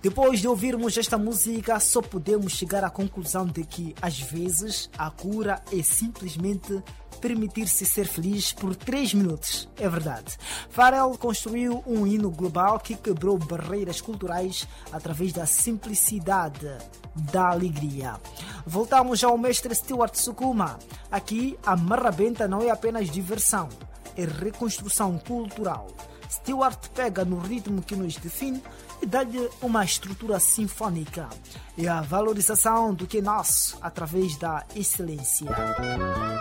Depois de ouvirmos esta música, só podemos chegar à conclusão de que, às vezes, a cura é simplesmente permitir-se ser feliz por 3 minutos. É verdade. Pharrell construiu um hino global que quebrou barreiras culturais através da simplicidade da alegria. Voltamos ao mestre Stuart Sukuma. Aqui, a marrabenta não é apenas diversão, é reconstrução cultural. Stuart pega no ritmo que nos define e dá-lhe uma estrutura sinfônica. É a valorização do que é nosso através da excelência.